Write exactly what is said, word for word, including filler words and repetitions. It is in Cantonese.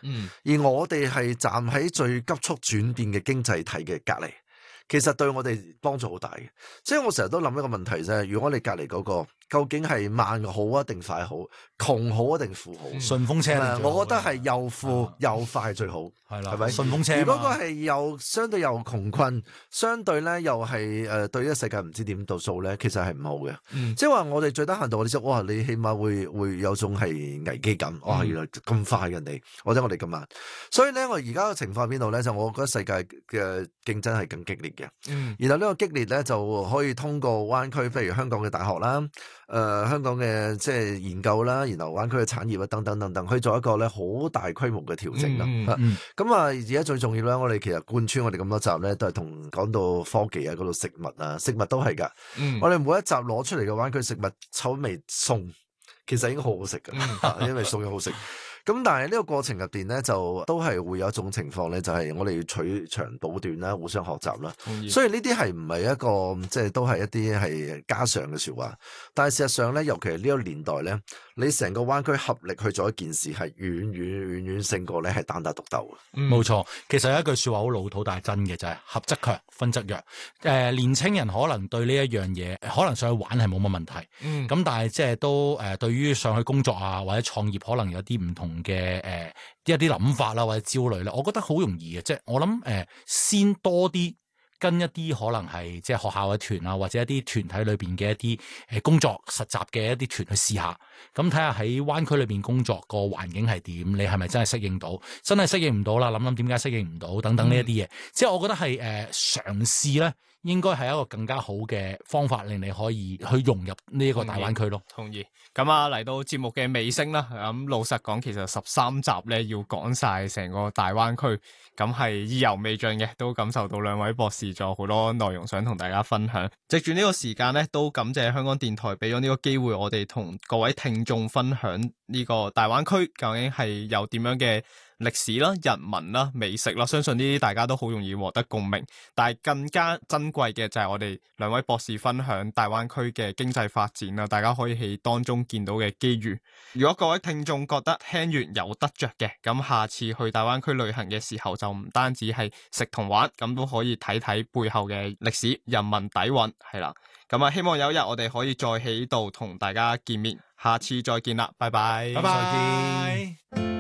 嗯， 而我哋係站喺最急速轉變嘅經濟體嘅隔離，其實對我哋幫助好大嘅。即係我成日都諗一個問題啫，如果我哋隔離嗰個究竟係慢好啊定快好，窮好啊定富好？ 順風車定最好嘅， 我覺得係又富又快最好， 係啦， 係咪？ 順風車嘛。 如果個係又相對又窮困，相對咧又係誒對呢個世界唔知點度數咧，其實係唔好嘅。 嗯即係話我哋最低限度我哋知，哇！你起碼會會有種係危機感，哇！原來咁快人哋，或者我哋咁慢。所以咧，我而家嘅情況喺邊度咧？就我覺得世界嘅競爭係更激烈嘅。 嗯， 然後呢個激烈咧就可以通過灣區，譬如香港嘅大學啦，誒、呃、香港嘅即係研究啦，然後灣區嘅產業啊等等等等，去做一個咧好大規模嘅調整啦。 嗯嗯咁啊，而家最重要咧，我哋其實貫穿我哋咁多集咧，都係同講到科技啊，嗰度食物啊，食物都係噶。 嗯我哋每一集攞出嚟嘅灣區食物臭味餸，其實已經好好食噶， 嗯因為餸又好食。咁但係呢個過程入邊咧，就都係會有一種情況咧，就係、是、我哋要取長補短啦，互相學習啦。 同意。 所以呢啲係唔係一個即係都係一啲係家常嘅説話，但係事實上咧，尤其係呢個年代咧，你成個灣區合力去做一件事，係遠遠遠遠勝過咧係單打獨鬥嘅。 嗯冇錯，其實有一句說話好老土，但係真嘅就係、是、合則強，分則弱。誒、呃，年青人可能對呢一樣嘢，可能上去玩係冇乜問題。 嗯咁但係即係都誒、呃，對於上去工作啊或者創業，可能有啲唔同嘅誒、呃、一啲諗法啦或者焦慮啦，我覺得好容易嘅，即係我諗誒、呃，先多啲跟一啲可能係即係學校嘅團啊，或者一啲團體裏邊嘅一啲誒工作實習嘅一啲團去試下，咁睇下喺灣區裏邊工作個環境係點，你係咪真係適應到？真係適應唔到啦，諗諗點解適應唔到等等呢一啲嘢，即係我覺得係誒嘗試咧，應該係一個更加好嘅方法，令你可以去融入呢一個大灣區咯。 同意。咁啊，嚟到節目嘅尾聲啦。咁老實講，其實十三集咧要講晒成個大灣區，咁係意猶未盡嘅，都感受到兩位博士仲有好多內容想同大家分享。藉住呢個時間咧，都感謝香港電台俾咗呢個機會，我哋同各位聽眾分享呢個大灣區究竟係有點樣嘅歷史啦、人文啦、美食啦，相信呢啲大家都好容易獲得共鳴。但係更加珍貴嘅就係我哋兩位博士分享大灣區嘅經濟發展啦，大家可以喺當中見到嘅機遇。如果各位聽眾覺得聽完有得着嘅，咁下次去大灣區旅行嘅時候，就唔單止係食同玩，咁都可以睇睇背後嘅歷史、人文底蘊，係啦。咁啊，希望有一日我哋可以再喺度同大家見面。下次再見啦，拜拜， 拜拜。